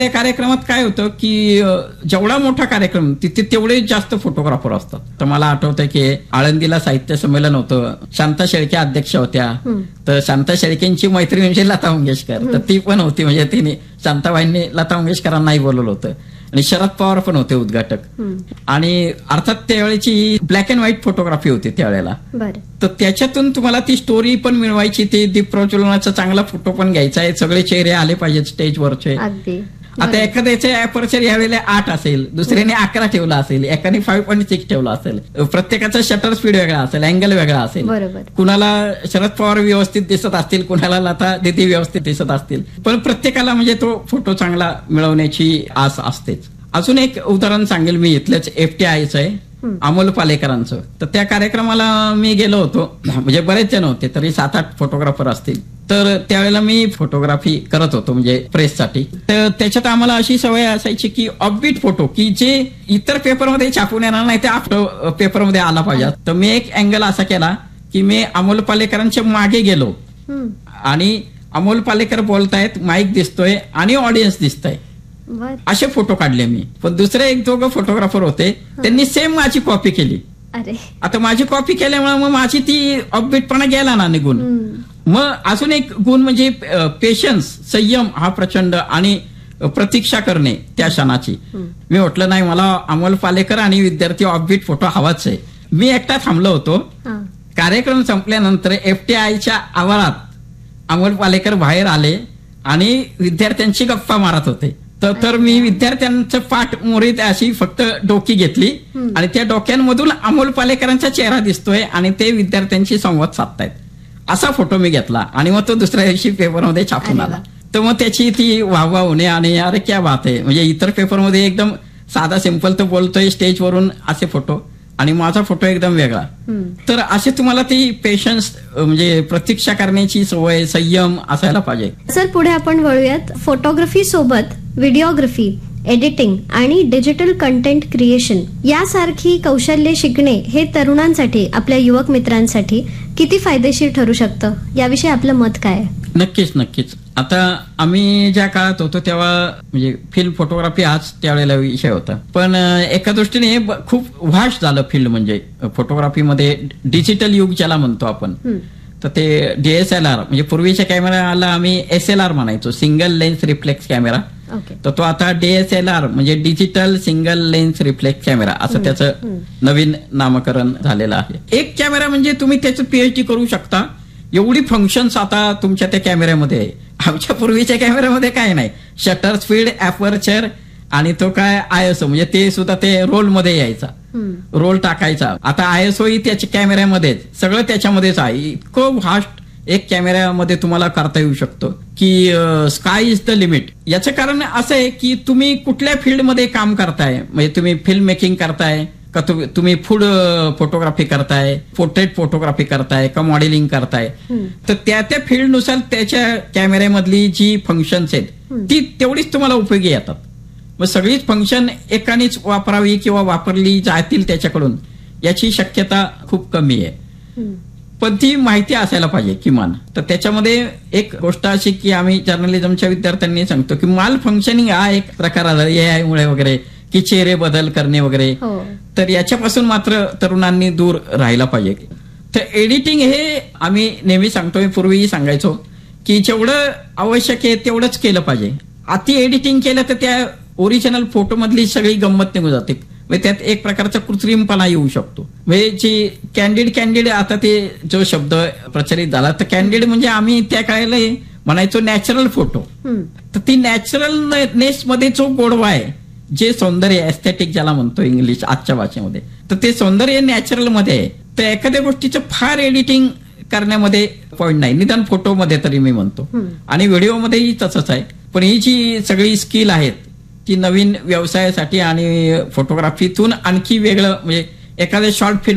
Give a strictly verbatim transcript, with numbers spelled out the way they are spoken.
त्या कार्यक्रमात काय होतं की जेवढा मोठा कार्यक्रम तिथे तेवढे जास्त फोटोग्राफर असतात. तर मला आठवतंय की आळंदीला साहित्य संमेलन होतं, शांता शेळके अध्यक्ष होत्या. तर शांता शेळकेंची मैत्रीण म्हणजे लता मंगेशकर, तर ती पण होती. म्हणजे तिने शांताबाईंनी लता मंगेशकरांनाही बोलवलं होतं आणि शरद पवार पण होते उद्घाटक. आणि अर्थात त्यावेळेची ब्लॅक अँड व्हाईट फोटोग्राफी होती त्यावेळेला. तर त्याच्यातून तुम्हाला ती स्टोरी पण मिळवायची, ती दीप प्रज्वलनाचा चांगला फोटो पण घ्यायचा आहे, सगळे चेहरे आले पाहिजेत स्टेजवरचे. आता एखाद्याचे अपर्चर यावेळेला आठ असेल, दुसऱ्याने अकरा ठेवला असेल, एकाने फाईव्ह पॉईंट सिक्स ठेवला असेल, प्रत्येकाचा शटर स्पीड वेगळा असेल, अँगल वेगळा असेल. कुणाला शरद पवार व्यवस्थित दिसत असतील, कुणाला लता दीदी व्यवस्थित दिसत असतील, पण प्रत्येकाला म्हणजे तो फोटो चांगला मिळवण्याची आस असतेच. अजून एक उदाहरण सांगेल मी इथल्याच एफटीआयचं आहे, अमोल पालेकरांचं. तर त्या कार्यक्रमाला मी गेलो होतो, म्हणजे बरेच जण होते, तरी सात आठ फोटोग्राफर असतील. तर त्यावेळेला मी फोटोग्राफी करत होतो म्हणजे प्रेससाठी. तर त्याच्यात आम्हाला अशी सवय असायची की ऑफबीट फोटो की जे इतर पेपरमध्ये छापून येणार नाही त्या पेपरमध्ये आला पाहिजे. तर मी एक अँगल असा केला की मी अमोल पालेकरांच्या मागे गेलो आणि अमोल पालेकर बोलतायत, माईक दिसतोय आणि ऑडियन्स दिसतंय, असे फोटो काढले मी. पण दुसरे एक दोघं फोटोग्राफर होते, त्यांनी सेम माझी कॉपी केली. आता माझी कॉपी केल्यामुळे मग माझी ती ऑफबीटपणा गेला ना निघून. मग अजून एक गुण म्हणजे पेशन्स, संयम हा प्रचंड, आणि प्रतीक्षा करणे त्या क्षणाची. मी म्हटलं नाही, मला अमोल पालेकर आणि विद्यार्थी ऑफबीट फोटो हवाच आहे. मी एकटा थांबलो होतो. कार्यक्रम संपल्यानंतर एफटीआयच्या आवारात अमोल पालेकर बाहेर आले आणि विद्यार्थ्यांची गप्पा मारत होते. तर मी विद्यार्थ्यांचं पाठ मोरीत अशी फक्त डोकी घेतली आणि त्या डोक्यांमधून अमोल पालेकरांचा चेहरा दिसतोय आणि ते विद्यार्थ्यांशी संवाद साधतायत, असा फोटो मी घेतला आणि मग तो दुसऱ्या दिवशी पेपरमध्ये छापून आला. तर मग त्याची ती वाहवा होणे आणि अरे क्या बात आहे, म्हणजे इतर पेपरमध्ये एकदम साधा सिंपल तो बोलतोय स्टेजवरून असे फोटो, आणि माझा फोटो एकदम वेगळा. तर असे तुम्हाला ती पेशन्स म्हणजे प्रतीक्षा करण्याची सवय, संयम असायला पाहिजे. सर पुढे आपण वळूयात. फोटोग्राफी सोबत व्हिडिओग्राफी, एडिटिंग आणि डिजिटल कंटेंट क्रिएशन यासारखी कौशल्य शिकणे हे तरुणांसाठी, आपल्या युवक मित्रांसाठी किती फायदेशीर ठरू शकतं, याविषयी आपलं मत काय? नक्कीच नक्कीच. आता आम्ही ज्या काळात होतो तेव्हा म्हणजे फिल्म फोटोग्राफी हाच त्यावेळेला विषय होता. पण एका दृष्टीने खूप व्हास्ट झालं फील्ड, म्हणजे फोटोग्राफीमध्ये डिजिटल युग ज्याला म्हणतो आपण. तर ते डीएसएलआर म्हणजे पूर्वीच्या कॅमेराला आम्ही एसएलआर म्हणायचो, सिंगल लेन्स रिफ्लेक्स कॅमेरा. तर तो आता डीएसएलआर म्हणजे digital single lens reflex camera असं त्याचं नवीन नामकरण झालेलं आहे. एक कॅमेरा म्हणजे तुम्ही त्याचं पीएचडी करू शकता, एवढी फंक्शन्स आता तुमच्या त्या कॅमेऱ्यामध्ये आहे. आमच्या पूर्वीच्या कॅमेऱ्यामध्ये काय नाही, शटर स्पीड, अपर्चर आणि तो काय आयएसओ, म्हणजे ते सुद्धा ते रोल मध्ये यायचा, रोल टाकायचा. आता आयएसओ ही त्याच्या कॅमेऱ्यामध्येच, सगळं त्याच्यामध्येच आहे. इतकं व्हास्ट एक कॅमेऱ्यामध्ये तुम्हाला करता येऊ शकतो की स्काय इज द लिमिट. याचं कारण असं आहे की तुम्ही कुठल्या फील्डमध्ये काम करताय, म्हणजे तुम्ही फिल्म मेकिंग करताय का, तुम्ही फूड फोटोग्राफी करताय, पोर्ट्रेट फोटोग्राफी करताय का, मॉडेलिंग करताय. तर त्या त्या फील्डनुसार त्याच्या कॅमेऱ्यामधली जी फंक्शन्स आहेत ती तेवढीच तुम्हाला उपयोगी येतात. मग सगळीच फंक्शन एकानेच वापरावी किंवा वापरली जातील त्याच्याकडून याची शक्यता खूप कमी आहे. पण ती माहिती असायला पाहिजे किमान. तर त्याच्यामध्ये एक गोष्ट अशी की आम्ही जर्नलिझमच्या विद्यार्थ्यांनी सांगतो की माल फंक्शनिंग हा एक प्रकार आला एआय मुळे वगैरे, की चेहरे बदल करणे वगैरे. तर याच्यापासून मात्र तरुणांनी दूर राहायला पाहिजे. तर एडिटिंग हे आम्ही नेहमी सांगतो, मी पूर्वीही सांगायचो की जेवढं आवश्यक आहे तेवढंच केलं पाहिजे. अति एडिटिंग केलं तर त्या ओरिजिनल फोटो मधली सगळी गंमत निघून जाते, म्हणजे त्यात एक प्रकारचा कृत्रिमपणा येऊ शकतो. म्हणजे जी कॅन्डिड कॅन्डिड आता ते जो शब्द प्रचलित झाला, तर कॅन्डिड म्हणजे आम्ही त्या काळाला म्हणायचो नॅचरल फोटो. तर ती नॅचरलनेस मध्ये जो गोडवा आहे, जे सौंदर्य एस्थेटिक ज्याला म्हणतो इंग्लिश आजच्या भाषेमध्ये, तर ते सौंदर्य नॅचरल मध्ये आहे. तर एखाद्या गोष्टीचं फार एडिटिंग करण्यामध्ये पॉईंट नाही, निदान फोटोमध्ये तरी मी म्हणतो, आणि व्हिडिओमध्येही तसंच आहे. पण ही जी सगळी स्किल आहेत ती नवीन व्यवसायासाठी आणि फोटोग्राफीतून आणखी वेगळं, म्हणजे एखाद्या शॉर्ट फिल्म